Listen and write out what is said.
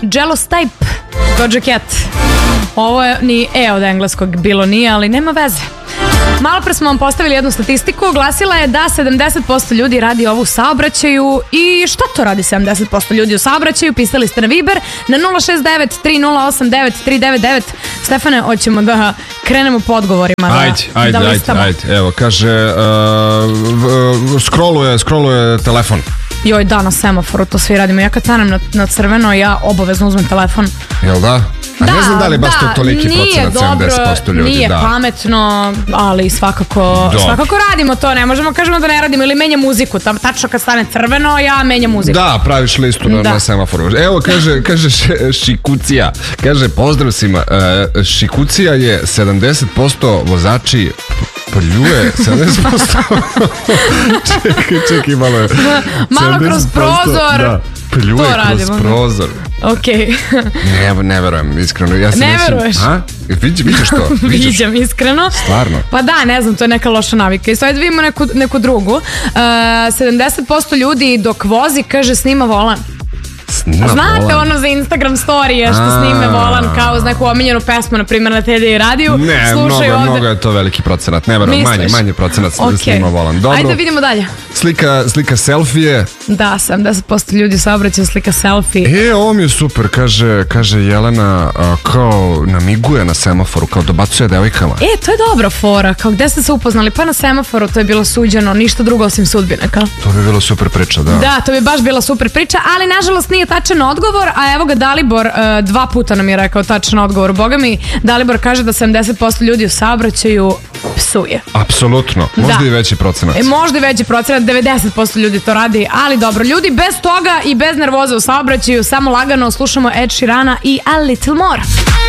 Jealous Type, Doja Cat. Ovo je ni od engleskog bilo nije, ali nema veze. Malo pre smo vam postavili jednu statistiku, glasila je da 70% ljudi radi ovo u saobraćaju. I šta to radi 70% ljudi u saobraćaju? Pisali ste na Viber na 069-308-9399. Stefane, hoćemo da krenemo po odgovorima. Ajde. Evo, kaže, scrolluje telefon. Joj, da, na semaforu to svi radimo. Ja kad stanem na crveno, ja obavezno uzmem telefon. Jel da? A ne znam da li baš to toliki procenat 70% ljudi. Nije pametno, ali svakako radimo to, ne možemo kažemo da ne radimo. Ili menjam muziku, tačno kad stane crveno, ja menjam muziku. Da, praviš listu na semaforu. Evo, kaže Šikucija, kaže, pozdrav svima, Šikucija je 70% vozači poljuje, 70%. Čekaj, malo kroz prozor. Da, poljuje kroz prozor. Okej. Ne verujem, iskreno. Ne veruješ? Vidiš to? Viđam, iskreno. Stvarno? Pa da, ne znam, to je neka loša navika. I sad vidimo neku drugu. 70% ljudi dok vozi, kaže, snima volan. Znate ono za Instagram storije što snime volan kao uz neku omiljenu pesmu, na primjer na TD radiju. Ne, mnogo je to veliki procenat. Ne verujem, manji procenat snima volan. Dobro. Ajde vidimo dalje. Slika selfije. Da, 70% ljudi saobraćaju slika selfie. Ovo mi je super, kaže Jelena, kao namiguje na semaforu, kao dobacuje devojkama. To je dobra fora, kao gde ste se upoznali? Pa na semaforu, to je bilo suđeno, ništa drugo osim sudbine, kao. To bi bilo super priča, da. Da, to bi baš bila super priča, ali nažalost nije tačan odgovor, a evo ga Dalibor, 2 puta nam je rekao tačan odgovor. Boga mi, Dalibor kaže da 70% ljudi u saobraćaju psuje. Apsolutno, možda i veći procenat. Možda i veći procenat, 90% ljudi to radi, ali dobro, ljudi bez toga i bez nervoze u saobraćaju, samo lagano slušamo Ed Sheerana i A Little More.